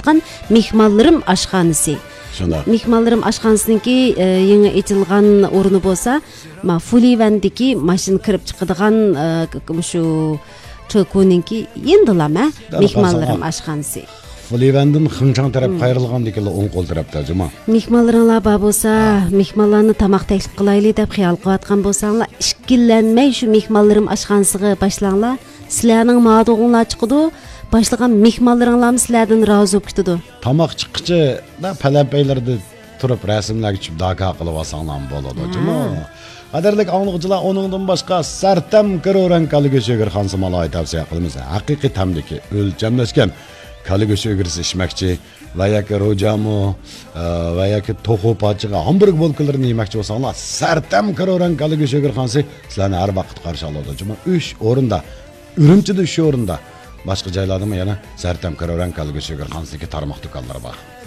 atkan Mehmanlarım aşxanası. Mehmanlarım aşxanasınınki yeni açılgan orunu bolsa, Fulivendeki maşın kırıp çıkıdığan şu Çokuninki yendilama Mehmanlarım aşxanası. Fulivendin Xinjiang taraf qayrilgan degili o'ng qo'l tarafda juma. Mehmanlaringlar bor bo'lsa, mehmonlarni tamoq taklif qilaylik deb xiyol qilayotgan bo'lsanglar, ishkillanmay shu mehmonlarim oshxonasiga boshlanglar. Sizlarning ma'dug'inglar chiqadi. Başlagan mehmonlaringlar sizlardan rozi bo'lib ketadi. Tamoq chiqqichi da palampaylarda turib rasmlarga tushib daka qilib olsanglar bo'ladi juma. Qadarlik anlıqçılar onundan başqa sartam kirorankali go'shagir xonsimalay tavsiya qilamiz. Haqiqiy tamdiki o'lchamlashgan kali go'shagirsi ishmakchi va yoki rojamu va yoki to'xu pochiga hamburg bo'lkalarini yemakchi bo'lsanglar, sartam kirorankali go'shagir xonsi sizlarni har vaqt qarshi oladi. Juma 3 o'rinda, Urumchida 3 o'rinda, boshqa joylarda yana sartam kirorankali go'shagir xonsidagi tarmoq do'konlari bor.